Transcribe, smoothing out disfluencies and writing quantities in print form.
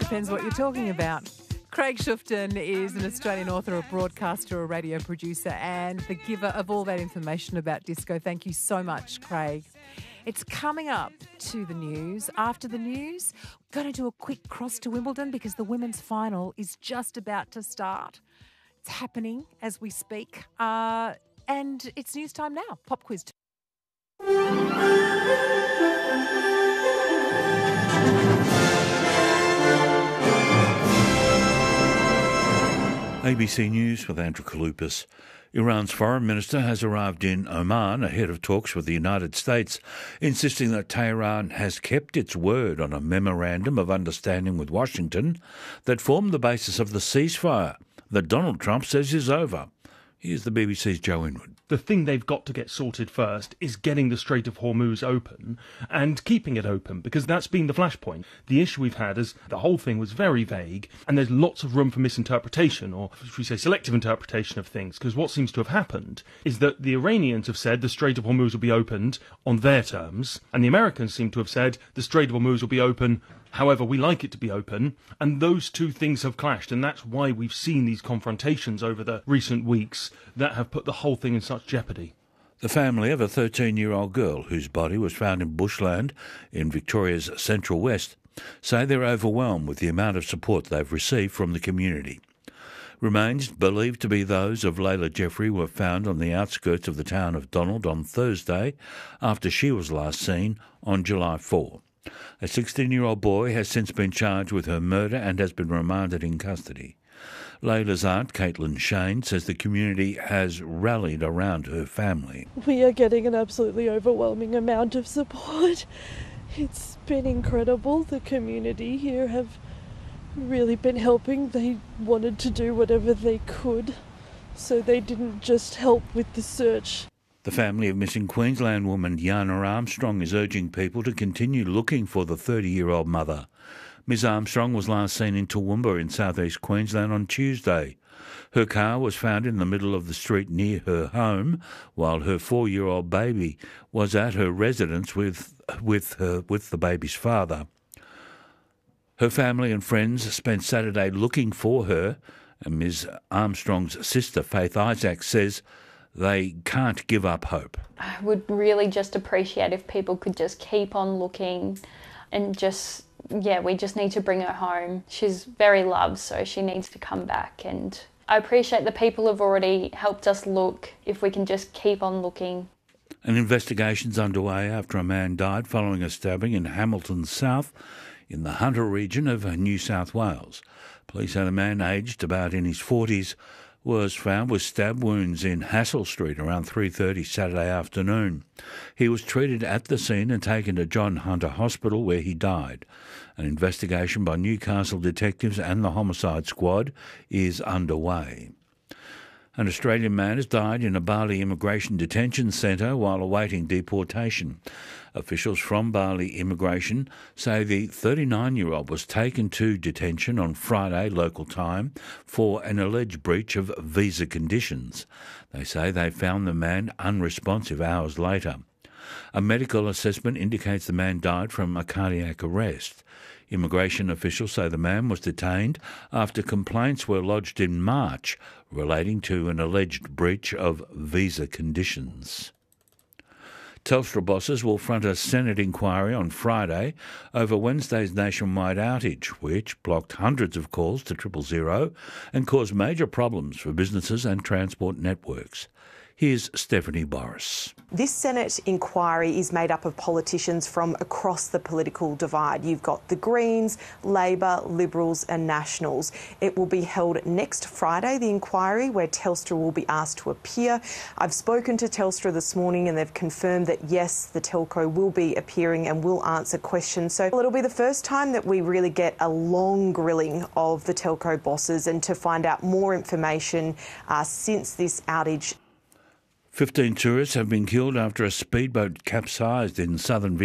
depends what you're talking about. Craig Shufton is an Australian author, a broadcaster, a radio producer, and the giver of all that information about disco. Thank you so much, Craig. It's coming up to the news. After the news, we're going to do a quick cross to Wimbledon because the women's final is just about to start. It's happening as we speak. And it's news time now. Pop quiz. ABC News with Andrew Kaloupas. Iran's foreign minister has arrived in Oman ahead of talks with the United States, insisting that Tehran has kept its word on a memorandum of understanding with Washington that formed the basis of the ceasefire that Donald Trump says is over. Here's the BBC's Joe Inwood. The thing they've got to get sorted first is getting the Strait of Hormuz open and keeping it open, because that's been the flashpoint. The issue we've had is the whole thing was very vague and there's lots of room for misinterpretation, or should we say selective interpretation of things, because what seems to have happened is that the Iranians have said the Strait of Hormuz will be opened on their terms, and the Americans seem to have said the Strait of Hormuz will be open however we like it to be open, and those two things have clashed, and that's why we've seen these confrontations over the recent weeks that have put the whole thing in such jeopardy. The family of a 13-year-old girl whose body was found in bushland in Victoria's central west say they're overwhelmed with the amount of support they've received from the community. Remains believed to be those of Layla Jeffrey were found on the outskirts of the town of Donald on Thursday after she was last seen on July 4. A 16-year-old boy has since been charged with her murder and has been remanded in custody. Layla's aunt, Caitlin Shane, says the community has rallied around her family. We are getting an absolutely overwhelming amount of support. It's been incredible. The community here have really been helping. They wanted to do whatever they could, so they didn't just help with the search. The family of missing Queensland woman Yana Armstrong is urging people to continue looking for the 30-year-old mother. Ms Armstrong was last seen in Toowoomba in southeast Queensland on Tuesday. Her car was found in the middle of the street near her home, while her 4-year-old baby was at her residence with the baby's father. Her family and friends spent Saturday looking for her, and Ms Armstrong's sister, Faith Isaac, says they can't give up hope. I would really just appreciate if people could just keep on looking and we just need to bring her home. She's very loved, so she needs to come back. And I appreciate the people who've already helped us look, if we can just keep on looking. An investigation's underway after a man died following a stabbing in Hamilton South in the Hunter region of New South Wales. Police said a man aged about in his 40s was found with stab wounds in Hassel Street around 3:30 Saturday afternoon. He was treated at the scene and taken to John Hunter Hospital, where he died. An investigation by Newcastle detectives and the homicide squad is underway. An Australian man has died in a Bali immigration detention centre while awaiting deportation. Officials from Bali Immigration say the 39-year-old was taken to detention on Friday local time for an alleged breach of visa conditions. They say they found the man unresponsive hours later. A medical assessment indicates the man died from a cardiac arrest. Immigration officials say the man was detained after complaints were lodged in March relating to an alleged breach of visa conditions. Telstra bosses will front a Senate inquiry on Friday over Wednesday's nationwide outage, which blocked hundreds of calls to 000 and caused major problems for businesses and transport networks. Here's Stephanie Boris. This Senate inquiry is made up of politicians from across the political divide. You've got the Greens, Labor, Liberals and Nationals. It will be held next Friday, the inquiry, where Telstra will be asked to appear. I've spoken to Telstra this morning and they've confirmed that, yes, the telco will be appearing and will answer questions. So it'll be the first time that we really get a long grilling of the telco bosses and to find out more information since this outage. 15 tourists have been killed after a speedboat capsized in southern